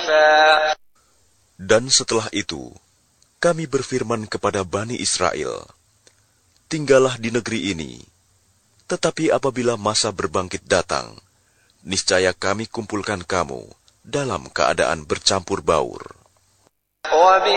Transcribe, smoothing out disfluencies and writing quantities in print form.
ضعيفا. Dan setelah itu, kami berfirman kepada Bani Israel, tinggallah di negeri ini, tetapi apabila masa berbangkit datang, niscaya kami kumpulkan kamu dalam keadaan bercampur baur.